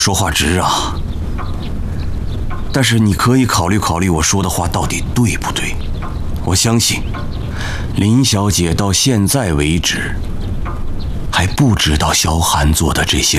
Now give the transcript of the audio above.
说话直啊。但是你可以考虑考虑我说的话到底对不对。我相信林小姐到现在为止还不知道萧寒做的这些